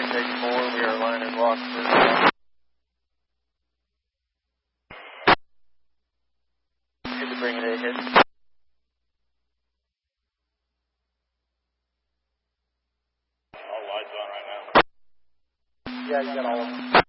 Take 4, we are line and lock for good to bring it in hit. All lights on right now. Yeah, you got all of them.